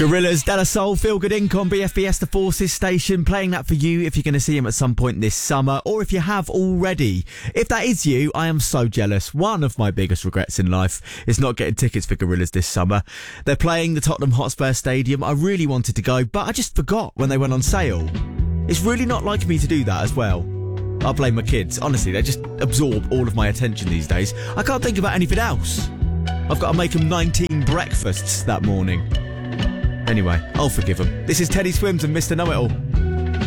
Gorillaz, De La Soul, Feel Good Inc on BFBS The Forces station, playing that for you if you're going to see him at some point this summer, or if you have already. If that is you, I am so jealous. One of my biggest regrets in life is not getting tickets for Gorillaz this summer. They're playing the Tottenham Hotspur Stadium. I really wanted to go, but I just forgot when they went on sale. It's really not like me to do that as well. I blame my kids. Honestly, they just absorb all of my attention these days. I can't think about anything else. I've got to make them 19 breakfasts that morning. Anyway, I'll forgive them. This is Teddy Swims and Mr. Know-It-All.